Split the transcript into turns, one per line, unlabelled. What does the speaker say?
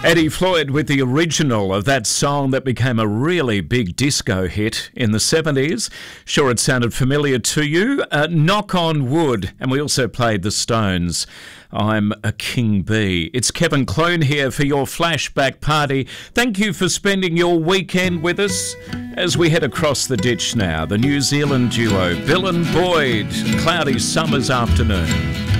Eddie Floyd with the original of that song that became a really big disco hit in the 70s. Sure, it sounded familiar to you. Knock on Wood. And we also played the Stones. I'm a King Bee. It's Kevin Clune here for your flashback party. Thank you for spending your weekend with us as we head across the ditch now. The New Zealand duo Bill and Boyd, Cloudy Summer's Afternoon.